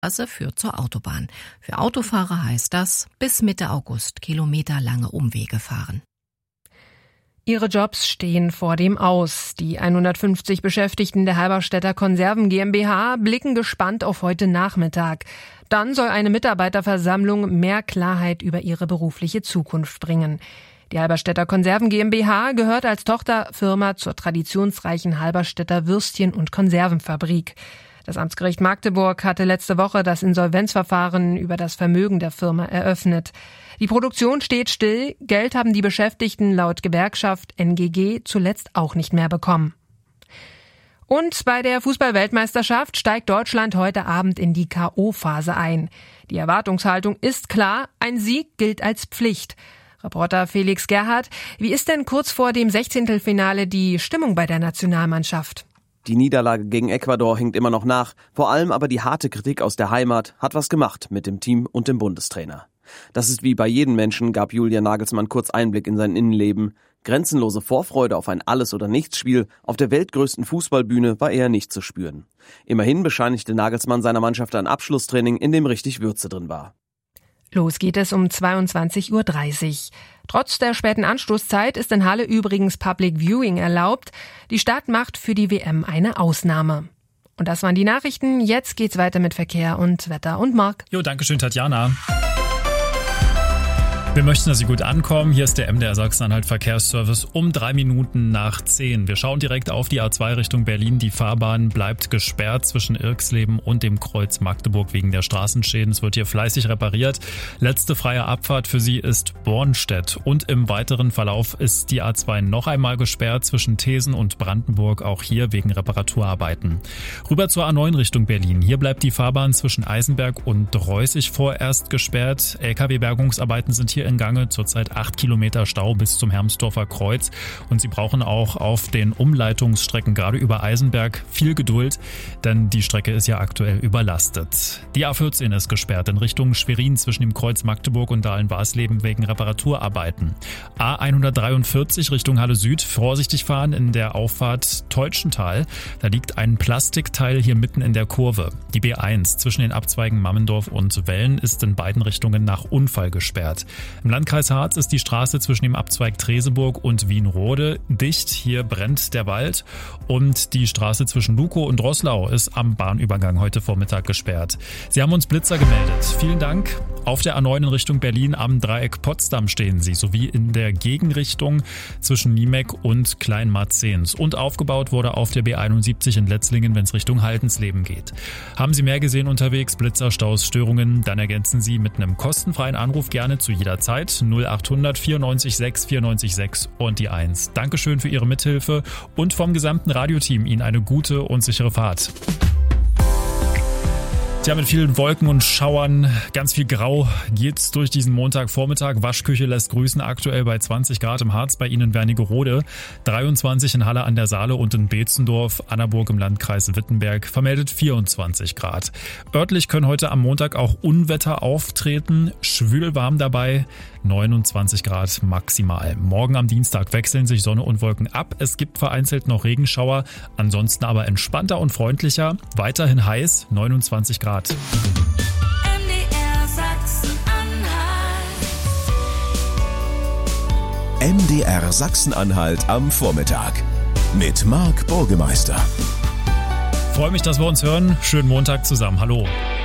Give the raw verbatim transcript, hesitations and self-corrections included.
Straße führt zur Autobahn. Für Autofahrer heißt das, bis Mitte August kilometerlange Umwege fahren. Ihre Jobs stehen vor dem Aus. Die hundertfünfzig Beschäftigten der Halberstädter Konserven GmbH blicken gespannt auf heute Nachmittag. Dann soll eine Mitarbeiterversammlung mehr Klarheit über ihre berufliche Zukunft bringen. Die Halberstädter Konserven GmbH gehört als Tochterfirma zur traditionsreichen Halberstädter Würstchen- und Konservenfabrik. Das Amtsgericht Magdeburg hatte letzte Woche das Insolvenzverfahren über das Vermögen der Firma eröffnet. Die Produktion steht still, Geld haben die Beschäftigten laut Gewerkschaft N G G zuletzt auch nicht mehr bekommen. Und bei der Fußball-Weltmeisterschaft steigt Deutschland heute Abend in die K O-Phase ein. Die Erwartungshaltung ist klar, ein Sieg gilt als Pflicht. Reporter Felix Gerhardt, wie ist denn kurz vor dem Sechzehntelfinale die Stimmung bei der Nationalmannschaft? Die Niederlage gegen Ecuador hinkt immer noch nach, vor allem aber die harte Kritik aus der Heimat hat was gemacht mit dem Team und dem Bundestrainer. Das ist wie bei jedem Menschen, gab Julian Nagelsmann kurz Einblick in sein Innenleben. Grenzenlose Vorfreude auf ein Alles-oder-Nichts-Spiel auf der weltgrößten Fußballbühne war eher nicht zu spüren. Immerhin bescheinigte Nagelsmann seiner Mannschaft ein Abschlusstraining, in dem richtig Würze drin war. Los geht es um zweiundzwanzig Uhr dreißig. Trotz der späten Anstoßzeit ist in Halle übrigens Public Viewing erlaubt. Die Stadt macht für die W M eine Ausnahme. Und das waren die Nachrichten. Jetzt geht's weiter mit Verkehr und Wetter und Marc. Jo, danke schön, Tatjana. Wir möchten, dass Sie gut ankommen. Hier ist der M D R Sachsen-Anhalt Verkehrsservice um drei Minuten nach zehn. Wir schauen direkt auf die A zwei Richtung Berlin. Die Fahrbahn bleibt gesperrt zwischen Irxleben und dem Kreuz Magdeburg wegen der Straßenschäden. Es wird hier fleißig repariert. Letzte freie Abfahrt für Sie ist Bornstedt. Und im weiteren Verlauf ist die A zwei noch einmal gesperrt zwischen Thesen und Brandenburg, auch hier wegen Reparaturarbeiten. Rüber zur A neun Richtung Berlin. Hier bleibt die Fahrbahn zwischen Eisenberg und Reußig vorerst gesperrt. L K W-Bergungsarbeiten sind hier in Gange, zurzeit acht Kilometer Stau bis zum Hermsdorfer Kreuz und Sie brauchen auch auf den Umleitungsstrecken gerade über Eisenberg viel Geduld, denn die Strecke ist ja aktuell überlastet. Die A vierzehn ist gesperrt in Richtung Schwerin zwischen dem Kreuz Magdeburg und Dahlen-Warsleben wegen Reparaturarbeiten. A hundertdreiundvierzig Richtung Halle Süd, vorsichtig fahren in der Auffahrt Teutschental, da liegt ein Plastikteil hier mitten in der Kurve. Die B eins zwischen den Abzweigen Mammendorf und Wellen ist in beiden Richtungen nach Unfall gesperrt. Im Landkreis Harz ist die Straße zwischen dem Abzweig Treseburg und Wienrode dicht. Hier brennt der Wald und die Straße zwischen Lukow und Roßlau ist am Bahnübergang heute Vormittag gesperrt. Sie haben uns Blitzer gemeldet. Vielen Dank. Auf der A neun in Richtung Berlin am Dreieck Potsdam stehen Sie, sowie in der Gegenrichtung zwischen Niemek und Kleinmarzens. Und aufgebaut wurde auf der B einundsiebzig in Letzlingen, wenn es Richtung Haltensleben geht. Haben Sie mehr gesehen unterwegs, Blitzer, Staus, Störungen, dann ergänzen Sie mit einem kostenfreien Anruf gerne zu jeder Zeit null achthundert vierundneunzig sechs vierundneunzig sechs und die eins. Dankeschön für Ihre Mithilfe und vom gesamten Radioteam Ihnen eine gute und sichere Fahrt. Tja, mit vielen Wolken und Schauern, ganz viel Grau geht's durch diesen Montagvormittag. Waschküche lässt grüßen, aktuell bei zwanzig Grad im Harz, bei Ihnen in Wernigerode, dreiundzwanzig in Halle an der Saale und in Beetzendorf, Annaburg im Landkreis Wittenberg vermeldet vierundzwanzig Grad. Örtlich können heute am Montag auch Unwetter auftreten, schwül warm dabei, neunundzwanzig Grad maximal. Morgen am Dienstag wechseln sich Sonne und Wolken ab. Es gibt vereinzelt noch Regenschauer, ansonsten aber entspannter und freundlicher. Weiterhin heiß, neunundzwanzig Grad. M D R Sachsen-Anhalt. M D R Sachsen-Anhalt am Vormittag mit Marc Burgemeister. Freue mich, dass wir uns hören. Schönen Montag zusammen. Hallo.